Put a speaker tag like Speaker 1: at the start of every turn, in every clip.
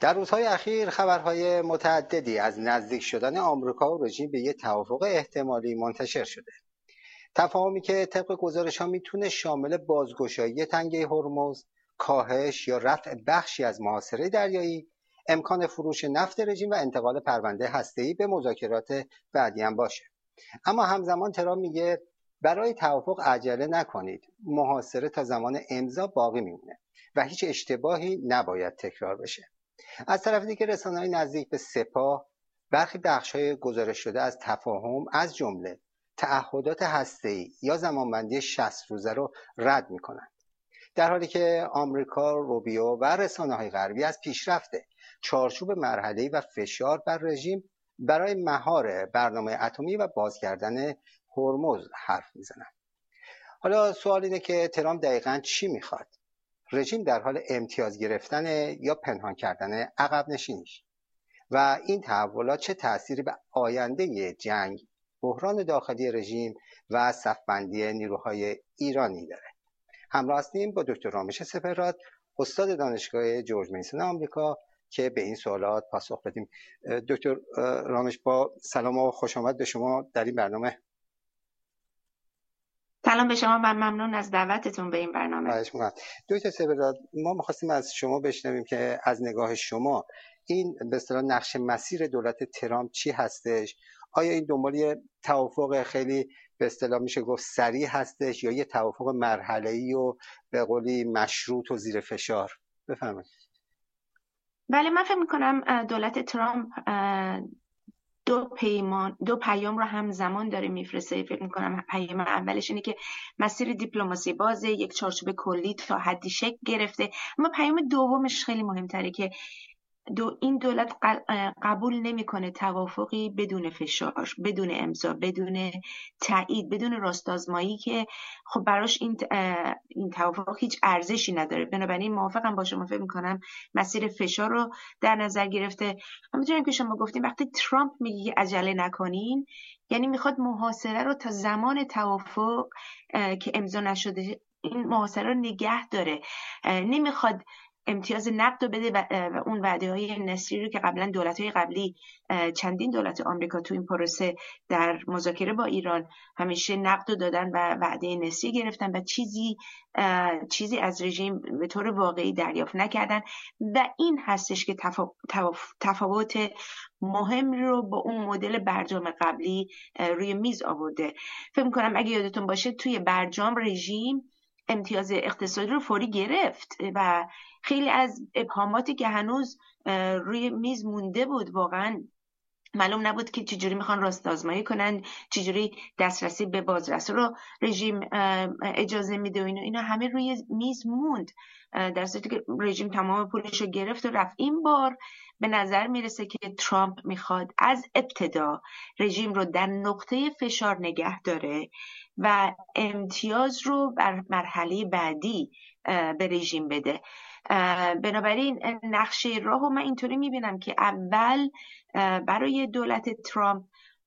Speaker 1: در روزهای اخیر خبرهای متعددی از نزدیک شدن آمریکا و رژیم به یک توافق احتمالی منتشر شده. تفاهمی که طبق گزارش‌ها میتونه شامل بازگشایی تنگه هرمز، کاهش یا رفع بخشی از محاصره دریایی، امکان فروش نفت رژیم و انتقال پرونده هسته‌ای به مذاکرات بعدی هم باشه. اما همزمان ترامپ میگه برای توافق عجله نکنید، محاصره تا زمان امضا باقی میمونه و هیچ اشتباهی نباید تکرار بشه. از طرف دیگه رسانه‌های نزدیک به سپاه برخی بخش‌های گزارش شده از تفاهم از جمله تعهدات هسته‌ای یا زمانبندی 60 روزه رو رد می‌کنند، در حالی که آمریکا، روبیو و رسانه‌های غربی از پیشرفت چارچوب مرحله‌ای و فشار بر رژیم برای مهار برنامه اتمی و باز کردن هرمز حرف میزنند. حالا سوال اینه که ترامپ دقیقاً چی میخواد؟ رژیم در حال امتیاز گرفتن یا پنهان کردن عقب نشینیش؟ و این تحولات چه تأثیری به آینده جنگ، بحران داخلی رژیم و صف‌بندی نیروهای ایرانی داره؟ همراه هستیم با دکتر رامش سپهراد، استاد دانشگاه جورج میسون آمریکا، که به این سوالات پاسخ بدیم. دکتر رامش، با سلام و خوش آمد به شما در این برنامه.
Speaker 2: سلام به شما، من ممنون از دعوتتون به این برنامه.
Speaker 1: خواهش می‌کنم. دکتر سپهراد، ما می‌خواستیم از شما بشنویم که از نگاه شما این به اصطلاح نقش مسیر دولت ترامپ چی هستش؟ آیا این دنبال یه توافق خیلی به اصطلاح میشه گفت سریع هستش یا یه توافق مرحله‌ای و به قولی مشروط و زیر فشار؟ بفرمایید.
Speaker 2: بله، من فکر می‌کنم دولت ترامپ دو پیام رو همزمان داره میفرسته. فکر می‌کنم پیام اولش اینه که مسیر دیپلماسی بازه، یک چارچوب کلی تا حدی شکل گرفته، اما پیام دومش خیلی مهم‌تره که این دولت قبول نمیکنه توافقی بدون فشار، بدون امضا، بدون تایید، بدون راستآزمایی که خب براش این توافق هیچ ارزشی نداره. بنابراین موافقم با شما، فکر میکنم مسیر فشار رو در نظر گرفته. ما میتونیم که شما گفتیم وقتی ترامپ میگه عجله نکنین، یعنی میخواد محاصره رو تا زمان توافق که امضا نشده این محاصره رو نگه داره. نمیخواد امتیاز نقد رو بده و اون وعده‌های نصری رو که قبلا دولت‌های قبلی، چندین دولت آمریکا تو این پروسه در مذاکره با ایران همیشه نقد رو دادن و وعده نصری گرفتن و چیزی از رژیم به طور واقعی دریافت نکردن و این هستش که تفاوت مهم رو با اون مدل برجام قبلی روی میز آورده. فکر می‌کنم اگه یادتون باشه توی برجام رژیم امتیاز اقتصادی رو فوری گرفت و خیلی از ابهاماتی که هنوز روی میز مونده بود واقعا معلوم نبود که چجوری میخوان راست آزمایی کنن، چجوری دسترسی به بازرسی رو رژیم اجازه میده و اینا همه روی میز موند، در صورتی که رژیم تمام پولش رو گرفت و رفت. این بار به نظر میرسه که ترامپ میخواد از ابتدا رژیم رو در نقطه فشار نگه داره و امتیاز رو بر مرحله بعدی به رژیم بده. بنابراین نقشه راهو من اینطوری میبینم که اول برای دولت ترامپ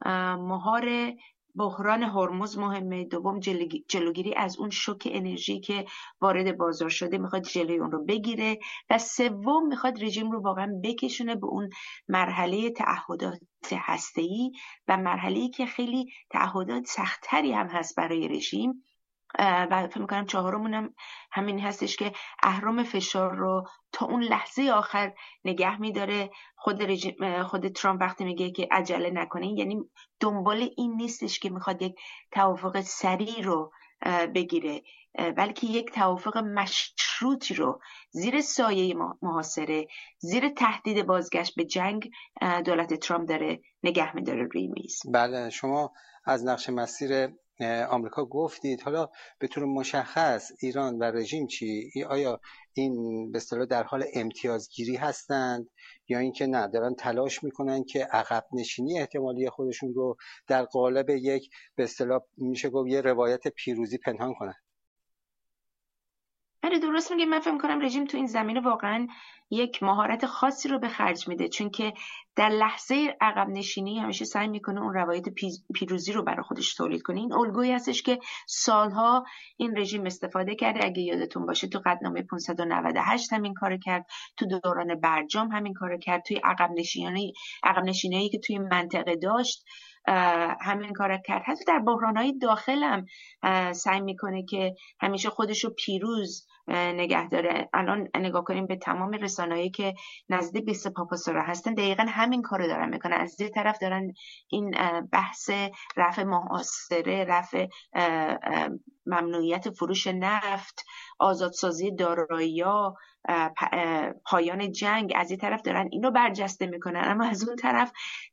Speaker 2: مهار بحران هرمز مهمه، دوم جلوگیری از اون شوک انرژی که وارد بازار شده میخواد جلوی اون رو بگیره و سوم میخواد رژیم رو واقعا بکشونه به اون مرحله تعهدات هسته‌ای و مرحله‌ای که خیلی تعهدات سخت‌تری هم هست برای رژیم. و فکر می‌کنم چهارمون هم همین هستش که اهرم فشار رو تا اون لحظه آخر نگه می‌داره. خود ترامپ وقتی میگه که عجله نکنین، یعنی دنبال این نیستش که میخواد یک توافق سریع رو بگیره، بلکه یک توافق مشروطی رو زیر سایه محاصره، زیر تهدید بازگشت به جنگ دولت ترامپ داره نگه می‌داره روی میز.
Speaker 1: بله، شما از نقش مسیر آمریکا گفتید. حالا به طور مشخص ایران و رژیم چی؟ آیا این به اصطلاح در حال امتیازگیری هستند یا اینکه نه دارن تلاش میکنن که عقب نشینی احتمالی خودشون رو در قالب یک به اصطلاح میشه گفت یه روایت پیروزی پنهان کنن؟
Speaker 2: آره درست میگی. من فکر می‌کنم رژیم تو این زمینه واقعا یک مهارت خاصی رو به خرج میده، چون که در لحظه عقب نشینی همیشه سعی میکنه اون روایت پیروزی رو برای خودش تولید کنه. این الگویی هستش که سالها این رژیم استفاده کرده. اگه یادتون باشه تو قطعنامه 598 همین کارو کرد، تو دوران برجام همین کارو کرد، توی عقب نشینی که توی منطقه داشت همین کار کرد. حتی در بحران‌های داخل هم سعی میکنه که همیشه خودش رو پیروز نگه داره. الان نگاه کنیم به تمام رسانه‌ای که نزدیک به سپاهپاسداران هستن، دقیقا همین کارو دارن میکنن. از یه طرف دارن این بحث رفع محاصره، رفع ممنوعیت فروش نفت، آزادسازی دارایی‌ها، پایان جنگ، از این طرف دارن اینو برجسته میکنن، اما از اون طرف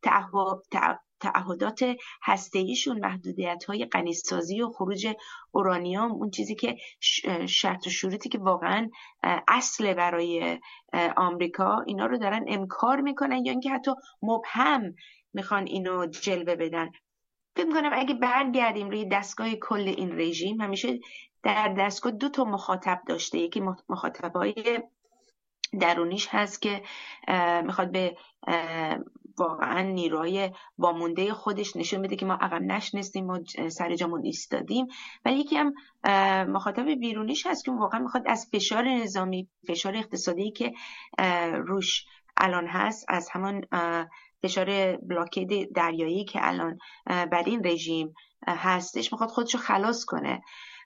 Speaker 2: تعهدات هسته‌ایشون، محدودیت‌های غنی‌سازی و خروج اورانیوم، اون چیزی که شرط و شروطی که واقعا اصل برای آمریکا، اینا رو دارن انکار میکنن یا اینکه حتی مبهم میخوان اینو جلوه بدن. فکر میکنم اگه برگردیم روی دستگاه کل این رژیم، همیشه در دستگاه 2 مخاطب داشته. یکی مخاطبای درونیش هست که میخواد به واقعا نیروهای وامونده خودش نشون بده که ما عقب نشنستیم، ما سر جامون ایستادیم. ولی یکی هم مخاطب بیرونیش هست که واقعا میخواد از فشار نظامی، فشار اقتصادی که روش الان هست، از همون فشار بلاکید دریایی که الان بر این رژیم هستش، میخواد خودشو خلاص کنه.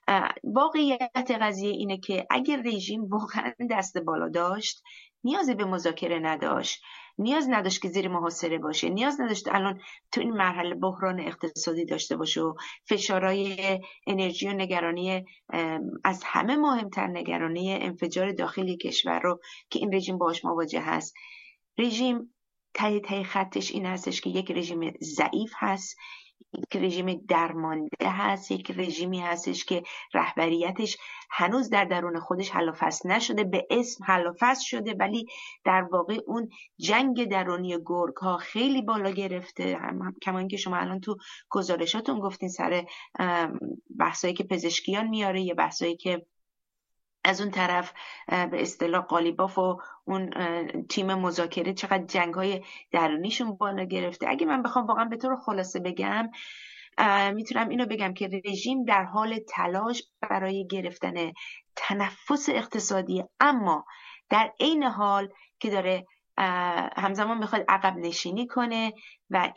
Speaker 2: واقعیت قضیه اینه که اگر رژیم واقعا دست بالا داشت، نیازی به مذاکره نداشت، نیاز نداشت که زیر محاصره باشه، نیاز نداشت الان تو این مرحله بحران اقتصادی داشته باشه و فشارهای انرژی و نگرانی، از همه مهمتر نگرانی انفجار داخلی کشور رو که این رژیم باهاش مواجه هست. رژیم ته خطش این هستش که یک رژیم ضعیف هست، یک رژیم درمانده هست، یک رژیمی هستش که رهبریتش هنوز در درون خودش حل و فصل نشده. به اسم حل و فصل شده ولی در واقع اون جنگ درونی گرگ ها خیلی بالا گرفته. کما اینکه شما الان تو گزارشاتون گفتین سر بحثایی که پزشکیان میاره، یه بحثایی که از اون طرف به اصطلاح قالیباف و اون تیم مذاکره چقدر جنگ‌های درونیشون بالا گرفته. اگه من بخوام واقعا به طور خلاصه بگم، میتونم اینو بگم که رژیم در حال تلاش برای گرفتن تنفس اقتصادی، اما در عین حال که داره همزمان میخواد عقب نشینی کنه و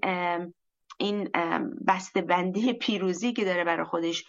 Speaker 2: این بسته‌بندی پیروزی که داره برای خودش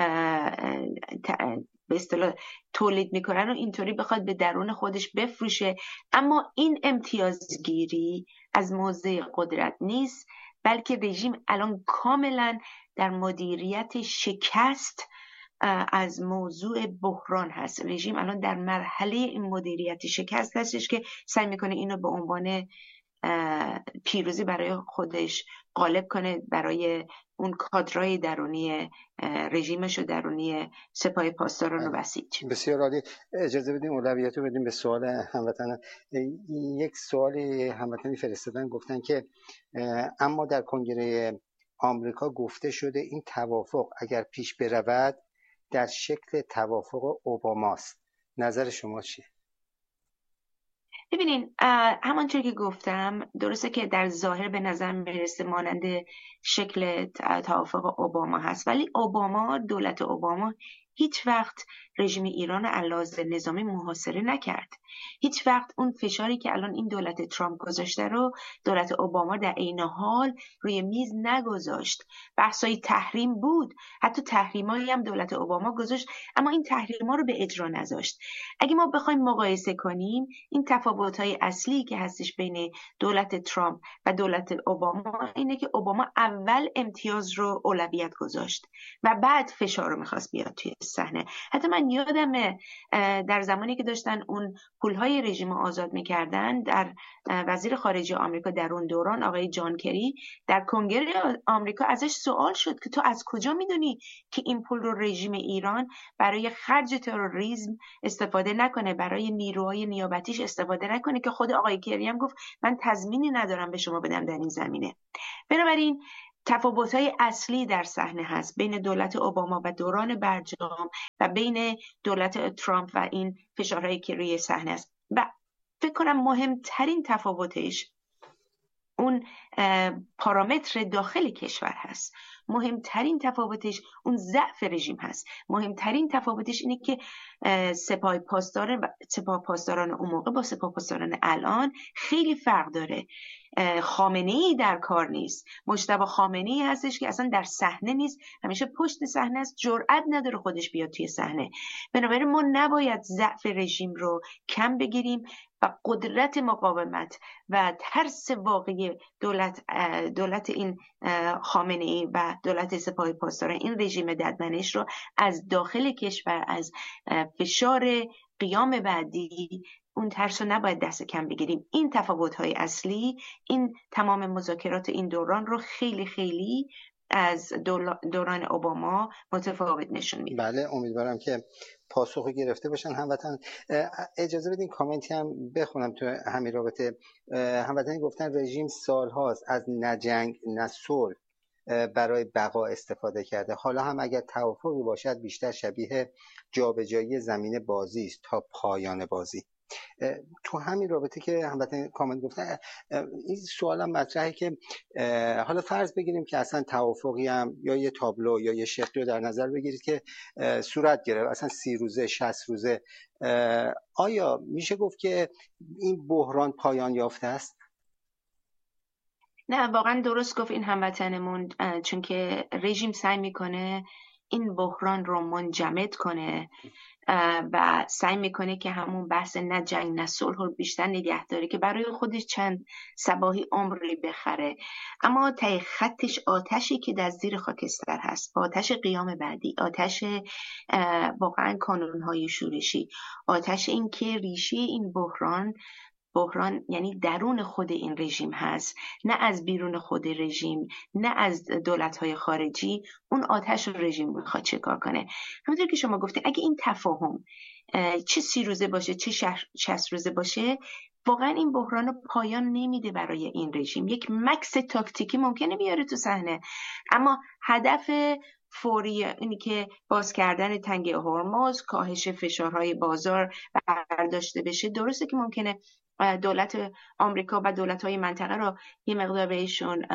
Speaker 2: به اصطلاح تولید میکنن و اینطوری بخواد به درون خودش بفروشه. اما این امتیازگیری از موضع قدرت نیست، بلکه رژیم الان کاملا در مدیریت شکست از موضوع بحران هست. رژیم الان در مرحله این مدیریت شکست هستش که سعی میکنه اینو به عنوان پیروزی برای خودش غالب کنه، برای اون کادرای درونی رژیمش و درونی سپاه پاسداران و بسیج.
Speaker 1: بسیار عالی. اجازه بدیم اولویت رو بدیم به سوال هموطنان. یک سوال هموطنی فرستادن، گفتن که اما در کنگره آمریکا گفته شده این توافق اگر پیش برود در شکل توافق اوباماست. نظر شما چیه؟
Speaker 2: ببینین، همانطور که گفتم، درسته که در ظاهر به نظر میرسه مانند شکل توافق اوباما هست، ولی دولت اوباما هیچ وقت رژیم ایران علاوه نظامی محاصره نکرد. هیچ وقت اون فشاری که الان این دولت ترامپ گذاشته رو دولت اوباما در عین حال روی میز نگذاشت. بحثای تحریم بود، حتی تحریمایی هم دولت اوباما گذاشت، اما این تحریما رو به اجرا نذاشت. اگه ما بخوایم مقایسه کنیم، این تفاوت‌های اصلی که هستش بین دولت ترامپ و دولت اوباما اینه که اوباما اول امتیاز رو اولویت گذاشت و بعد فشار رو می‌خواست بیاد توی صحنه. حتی من یادمه در زمانی که داشتن اون پولهای رژیم آزاد میکردن، در وزیر خارجه آمریکا در اون دوران آقای جان کری در کنگره آمریکا ازش سوال شد که تو از کجا میدونی که این پول رو رژیم ایران برای خرج تروریسم استفاده نکنه، برای نیروهای نیابتیش استفاده نکنه، که خود آقای کری هم گفت من تضمینی ندارم به شما بدم در این زمینه. بنابراین تفاوت‌های اصلی در صحنه هست بین دولت اوباما و دوران برجام و بین دولت ترامپ و این فشارهایی که روی صحنه است. و فکر کنم مهمترین تفاوتش اون پارامتر داخل کشور هست. مهمترین تفاوتش اون ضعف رژیم هست. مهمترین تفاوتش اینه که سپاه پاسداران اون موقع با سپاه پاسداران الان خیلی فرق داره. خامنه‌ای در کار نیست. مجتبی خامنه‌ای هستش که اصلا در صحنه نیست، همیشه پشت صحنه است، جرئت نداره خودش بیاد توی صحنه. بنابراین ما نباید ضعف رژیم رو کم بگیریم و قدرت مقاومت و ترس واقعی دولت این خامنه‌ای و دولت سپاه پاسداران این رژیم ددمنش رو از داخل کشور، از فشار قیام بعدی، اون ترس رو نباید دست کم بگیریم. این تفاوت‌های اصلی، این تمام مذاکرات این دوران رو خیلی خیلی از دوران اوباما متفاوت نشون میده.
Speaker 1: بله، امیدوارم که پاسخو گرفته باشن هموطن. اجازه بدین کامنتی هم بخونم تو همین رابطه. هموطنی گفتن رژیم سالهاست از نه جنگ نه صلح برای بقا استفاده کرده. حالا هم اگر توافقی باشد بیشتر شبیه جابجایی زمین بازی است تا پایان بازی. تو همین رابطه که هموطن کامنت گفتن، این سوالم مطرحه که حالا فرض بگیریم که اصلا توافقی هم یا یه تابلو یا یه شکلی رو در نظر بگیرید که صورت گرفت، اصلا 30 روزه 60 روزه، آیا میشه گفت که این بحران پایان یافته است؟
Speaker 2: نه، واقعا درست گفت این هموطنمون، چون که رژیم سعی میکنه این بحران رو منجمد کنه و سعی میکنه که همون بحث نه جنگ نه صلح رو بیشتر نگه داره که برای خودش چند صباحی عمری بخره. اما ته خطش آتشی که در زیر خاکستر هست، آتش قیام بعدی، آتش واقعا کانونهای شورشی، آتش این که ریشه این بحران یعنی درون خود این رژیم هست، نه از بیرون خود رژیم، نه از دولت‌های خارجی. اون آتش رو رژیم میخواد چه کار کنه. همونطور که شما گفتید، اگه این تفاهم چه 30 روزه باشه چه 60 روزه باشه، واقعا این بحران رو پایان نمیده برای این رژیم. یک مکس تاکتیکی ممکنه بیاره تو صحنه، اما هدف فوری اینی که باز کردن تنگه هرمز، کاهش فشارهای بازار برداشته بشه. درسته که ممکنه دولت آمریکا و دولت‌های منطقه رو یه مقدار بهشون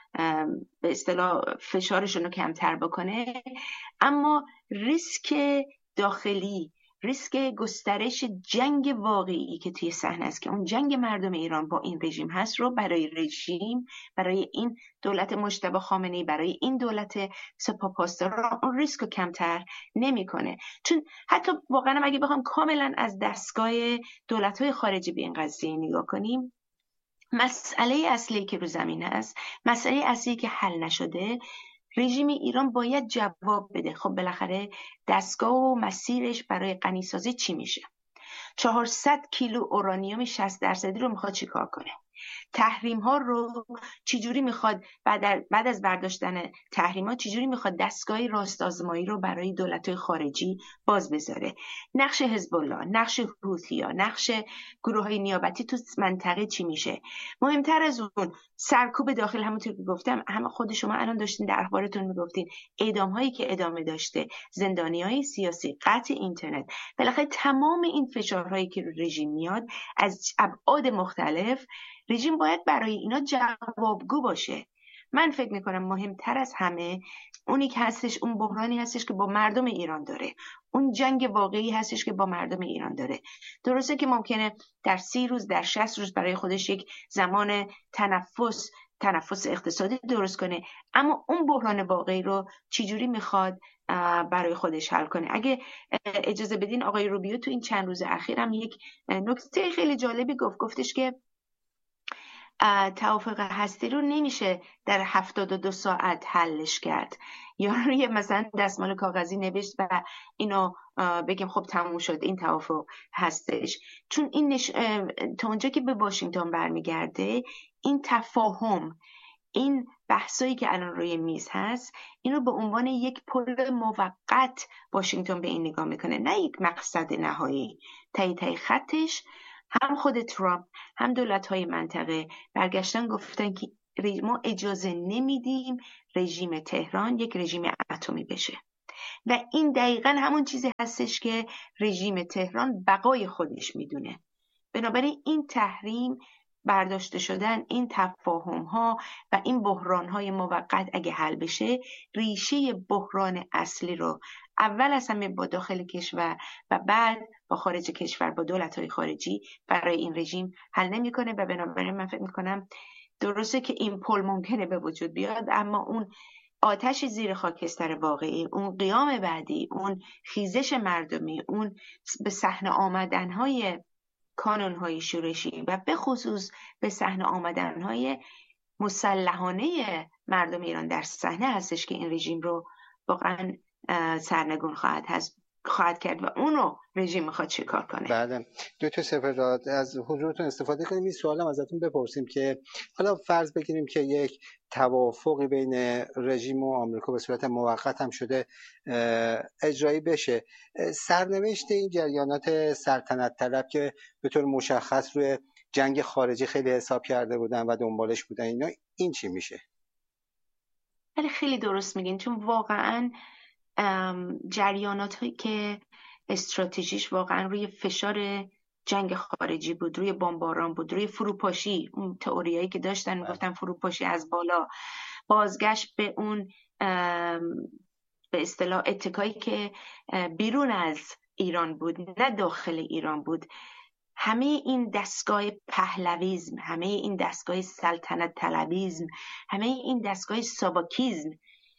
Speaker 2: به اصطلاح فشارشون رو کمتر بکنه، اما ریسک داخلی، ریسک گسترش جنگ واقعی که توی صحنه است که اون جنگ مردم ایران با این رژیم هست رو برای رژیم، برای این دولت مجتبی خامنه‌ای، برای این دولت سپاهپاسداران اون ریسک رو کمتر نمی‌کنه. چون حتی واقعا اگه بخوام کاملا از دستگاه دولت‌های خارجی به این قضیه نگاه کنیم، مسئله اصلی که رو زمین هست، مسئله اصلی که حل نشده، رژیم ایران باید جواب بده. خب بالاخره دستگاه و مسیرش برای غنیسازی چی میشه؟ 400 کیلو اورانیوم 60% رو میخواد چی کار کنه؟ تحریم ها رو چجوری میخواد بعد از برداشتن تحریم ها چجوری میخواد دستگاه راست آزمایی رو برای دولت‌های خارجی باز بذاره؟ نقش حزب الله، نقش حوثی‌ها، نقش گروه های نیابتی تو منطقه چی میشه؟ مهمتر از اون سرکوب داخل، همونطور که گفتم، همه خود شما الان داشتین در اخبارتون میگفتین اعدام هایی که ادامه داشته، زندانی های سیاسی، قطع اینترنت، بالاخره تمام این فشارهایی که رو رژیم میاد از ابعاد مختلف، رژیم باید برای اینا جوابگو باشه. من فکر میکنم مهمتر از همه اونی که هستش، اون بحرانی هستش که با مردم ایران داره، اون جنگ واقعی هستش که با مردم ایران داره. درسته که ممکنه در 30 روز در 60 روز برای خودش یک زمان تنفس اقتصادی درست کنه، اما اون بحران واقعی رو چجوری میخواد برای خودش حل کنه. اگه اجازه بدین آقای روبیو تو این چند روز اخیر هم یک نکته خیلی جالبی گفتش که توافق هستی رو نمیشه در 72 ساعت حلش کرد، یا روی مثلا دستمال کاغذی نوشت و اینو بگیم خب تموم شد این توافق هستش. چون این تا اونجا که به واشنگتن برمیگرده، این تفاهم، این بحثایی که الان روی میز هست، اینو به عنوان یک پل موقت واشنگتن به این نگاه میکنه، نه یک مقصد نهایی. تای خطش هم خود ترامپ هم دولت‌های منطقه برگشتن گفتن که ما اجازه نمیدیم رژیم تهران یک رژیم اتمی بشه و این دقیقاً همون چیزی هستش که رژیم تهران بقای خودش میدونه. بنابراین این تحریم برداشته شدن این تفاهم‌ها و این بحران‌های موقت اگه حل بشه، ریشه بحران اصلی رو اول از همه با داخل کشور و بعد با خارج کشور با دولت‌های خارجی برای این رژیم حل نمی‌کنه و بنابراین من فکر می‌کنم درسته که این پل ممکنه به وجود بیاد، اما اون آتش زیر خاکستر واقعی، اون قیام بعدی، اون خیزش مردمی، اون به صحنه آمدن‌های کانون‌های شورشی و به خصوص به صحنه آمدن‌های مسلحانه مردم ایران در صحنه هستش که این رژیم رو واقعا سرنگون خواهد کرد و اونو رژیم میخواد چیکار کنه.
Speaker 1: بله، دکتر سپهراد از حضورتون استفاده کنیم این سوالم ازتون بپرسیم که حالا فرض بگیریم که یک توافقی بین رژیم و آمریکا به صورت موقت هم شده اجرایی بشه، سرنوشت این جریانات سلطنت طلب که به طور مشخص روی جنگ خارجی خیلی حساب کرده بودن و دنبالش بودن اینا، این چی میشه؟
Speaker 2: ولی خیلی درست میگین، چون واقعا جریانات هایی که استراتژیش واقعا روی فشار جنگ خارجی بود، روی بمباران بود، روی فروپاشی، اون تئوریایی که داشتن میگفتن فروپاشی از بالا، بازگشت به اون به اصطلاح اتکایی که بیرون از ایران بود نه داخل ایران بود، همه این دستگاه پهلویزم، همه این دستگاه سلطنت طلبیزم، همه این دستگاه ساواکیزم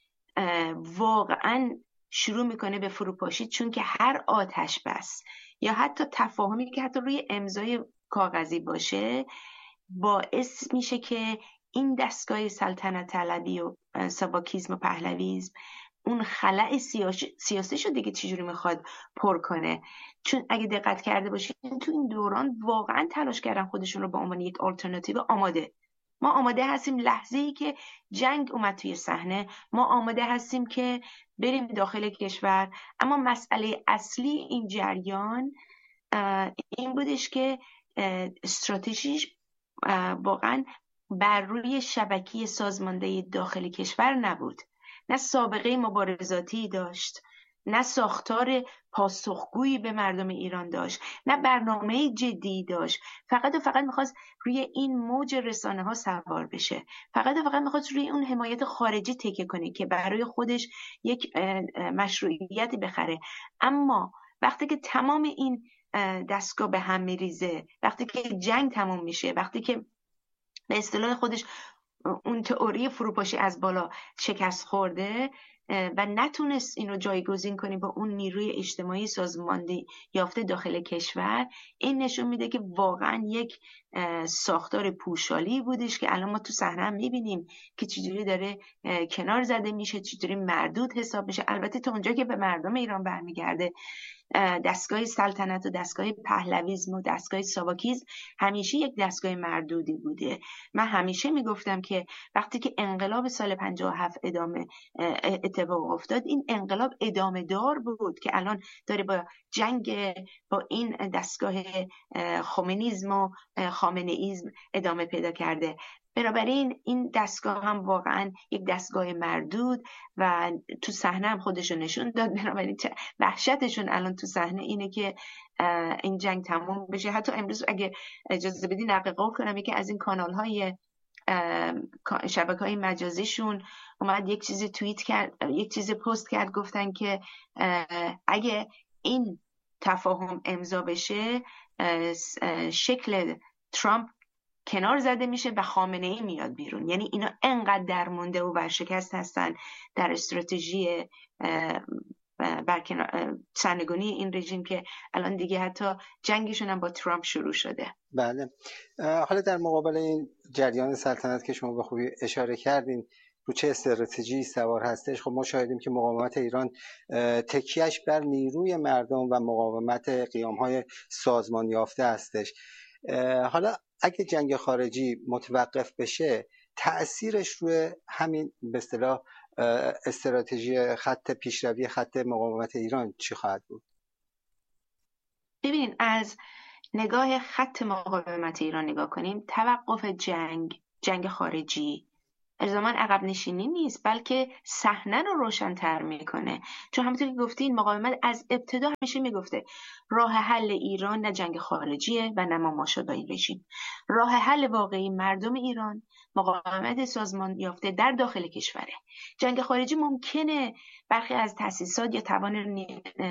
Speaker 2: واقعا شروع میکنه به فروپاشی، چون که هر آتش بس یا حتی تفاهمی که حتی روی امضای کاغذی باشه باعث میشه که این دستگاه سلطنت طلبی و ساواکیزم و پهلویزم اون خلأ سیاسی شو دیگه چجوری میخواد پر کنه. چون اگه دقت کرده باشین تو این دوران واقعا تلاش کردن خودشون رو به عنوان یک آلترناتیو ما آماده هستیم لحظه‌ای که جنگ اومد توی صحنه، ما آماده هستیم که بریم داخل کشور، اما مسئله اصلی این جریان این بودش که استراتژیش واقعا بر روی شبکه سازمانده داخل کشور نبود، نه سابقه مبارزاتی داشت، نه ساختار پاسخگویی به مردم ایران داشت، نه برنامه جدی داشت، فقط و فقط میخواست روی این موج رسانه ها سوار بشه، فقط و فقط میخواست روی اون حمایت خارجی تکیه کنه که برای خودش یک مشروعیتی بخره. اما وقتی که تمام این دستگاه به هم میریزه، وقتی که جنگ تمام میشه، وقتی که به اصطلاح خودش اون تئوری فروپاشی از بالا شکست خورده و نتونست اینو جایگزین کنی با اون نیروی اجتماعی سازماندهی یافته داخل کشور، این نشون میده که واقعا یک ساختار پوشالی بودش که الان ما تو صحنه هم میبینیم که چجوری داره کنار زده میشه، چجوری مردود حساب میشه. البته تا اونجا که به مردم ایران برمیگرده، دستگاه سلطنت و دستگاه پهلویزم و دستگاه ساواکیزم همیشه یک دستگاه مردودی بوده. من همیشه میگفتم که وقتی که انقلاب سال 57 اتفاق افتاد، این انقلاب ادامه دار بود که الان داره با جنگ با این دستگاه خمینیزم و خامنئیزم ادامه پیدا کرده. بنابراین این دستگاه هم واقعا یک دستگاه مردود و تو صحنه هم خودشون نشون داد. بنابراین وحشتشون الان تو صحنه اینه که این جنگ تموم بشه. حتی امروز اگه اجازه بدی نقل قول کنم، یکی از این کانال های شبکه های مجازیشون اومد یک چیزی توییت کرد، یک چیزی پست کرد، گفتن که اگه این تفاهم امضا بشه شکل ترامپ کنار زده میشه و خامنه ای میاد بیرون. یعنی اینا انقدر درمونده و ورشکست هستن در استراتژی سرنگونی این رژیم که الان دیگه حتی جنگشون هم با ترامپ شروع شده.
Speaker 1: بله، حالا در مقابل این جریان سلطنت که شما به خوبی اشاره کردین رو چه استراتژی سوار هستش، خب ما شاهدیم که مقاومت ایران تکیهش بر نیروی مردم و مقاومت قیام‌های سازمان یافته هستش. حالا اگه جنگ خارجی متوقف بشه، تأثیرش روی همین به اصطلاح استراتژی خط پیشروی خط مقاومت ایران چی خواهد بود؟
Speaker 2: ببینین، از نگاه خط مقاومت ایران نگاه کنیم، توقف جنگ خارجی الزاما عقب نشینی نیست، بلکه صحنه رو روشن‌تر میکنه. چون همونطور که گفتین مقاومت از ابتدا همیشه میگفته راه حل ایران نه جنگ خارجیه و نه مماشات با این رژیم. راه حل واقعی مردم ایران مقاومت سازمان یافته در داخل کشوره. جنگ خارجی ممکنه برخی از تأسیسات یا توان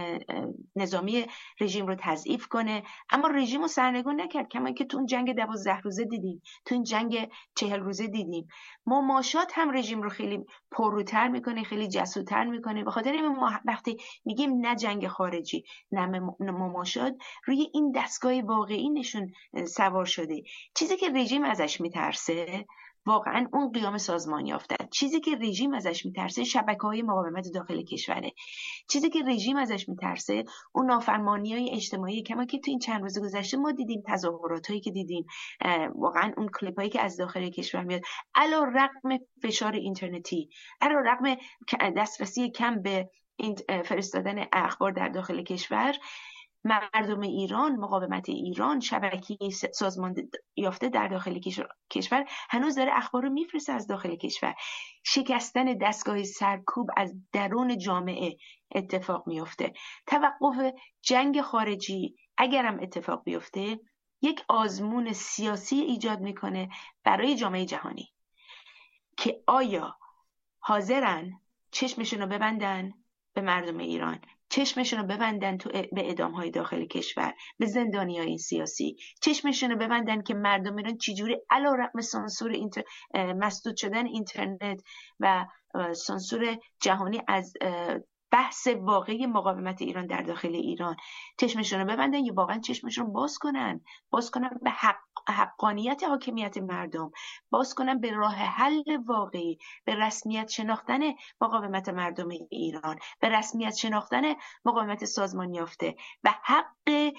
Speaker 2: نظامی رژیم رو تضعیف کنه، اما رژیم رو سرنگون نکرد. کما که تو اون جنگ 12 روزه دیدیم، تو این جنگ 40 روزه دیدیم. مماشات هم رژیم رو خیلی پرروتر میکنه، خیلی جسورتر میکنه. به خاطر این وقتی میگیم نه جنگ خارجی نه مماشات، روی این دستگاه واقعی نشون سوار شده. چیزی که رژیم ازش میترسه واقعا اون قیام سازمان یافته. چیزی که رژیم ازش میترسه شبکه‌های مقاومت داخل کشوره. چیزی که رژیم ازش میترسه اون نافرمانی‌های اجتماعی که ما که تو این چند روز گذشته ما دیدیم، تظاهراتایی که دیدیم، واقعا اون کلیپایی که از داخل کشور میاد، علی‌رغم فشار اینترنتی، علی‌رغم دسترسی کم به فرستادن اخبار در داخل کشور، مردم ایران، مقاومت ایران، شبکه سازمان یافته در داخل کشور هنوز داره اخبار رو میفرسته از داخل کشور. شکستن دستگاه سرکوب از درون جامعه اتفاق میفته. توقف جنگ خارجی اگرم اتفاق بیفته یک آزمون سیاسی ایجاد میکنه برای جامعه جهانی که آیا حاضرن چشمشون رو ببندن به مردم ایران، چشمشون رو ببندن به اعدام‌های داخل کشور، به زندانیای سیاسی، چشمشون رو ببندن که مردم ایران چجوری علی‌رغم سانسور مسدود شدن اینترنت و سانسور جهانی از بحث واقعی مقاومت ایران در داخل ایران چشمشون رو ببندن یا واقعا چشمشون رو باز کنن به حقانیت حاکمیت مردم، باز کنن به راه حل واقعی، به رسمیت شناختن مقاومت مردم ایران، به رسمیت شناختن مقاومت سازمان یافته و حق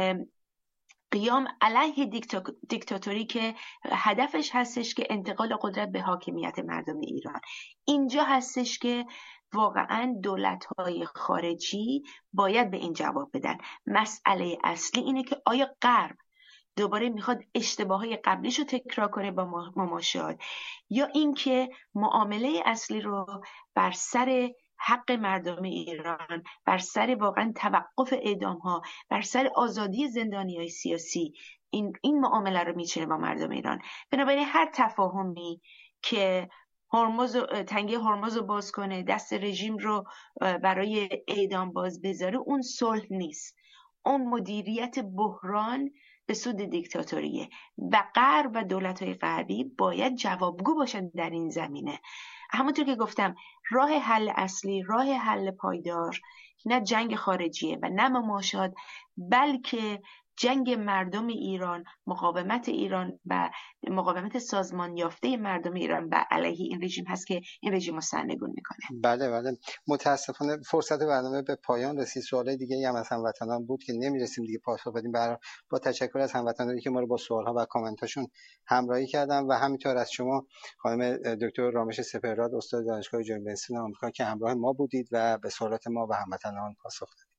Speaker 2: قیام علیه دیکتاتوری که هدفش هستش که انتقال قدرت به حاکمیت مردم ایران. اینجا هستش که واقعا دولت‌های خارجی باید به این جواب بدن. مسئله اصلی اینه که آیا غرب دوباره میخواد اشتباههای قبلیش رو تکرار کنه با مماشات، یا اینکه معامله اصلی رو بر سر حق مردم ایران، بر سر واقعا توقف اعدام‌ها، بر سر آزادی زندانیای سیاسی این معامله رو میچینه با مردم ایران. بنابراین هر تفاهمی که تنگه هرمز رو باز کنه، دست رژیم رو برای اعدام باز بذاره، اون صلح نیست، اون مدیریت بحران به سود دیکتاتوریه و غرب و دولت‌های غربی باید جوابگو باشن در این زمینه. همونطور که گفتم راه حل اصلی، راه حل پایدار نه جنگ خارجیه و نه مماشات، بلکه جنگ مردم ایران، مقاومت ایران و مقاومت سازمان یافته مردم ایران و علیه این رژیم هست که این رژیم رو سرنگون میکنه.
Speaker 1: بله متاسفانه فرصت برنامه به پایان رسید. سوالای دیگه هم از هموطنان بود که نمیرسیم دیگه پاسخ بدیم. با تشکر از هموطنانی که ما رو با سوالها و کامنتاشون همراهی کردن و همینطور از شما خانم دکتر رامش سپهراد استاد دانشگاه جان بنسن آمریکا که همراه ما بودید و به سوالات ما و هموطنان پاسخ دادید.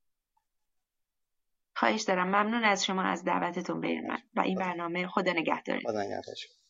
Speaker 2: خواهش دارم. ممنون از شما از دعوتتون به من و این برنامه. خدا نگهدارتون.
Speaker 1: خدا نگهدار.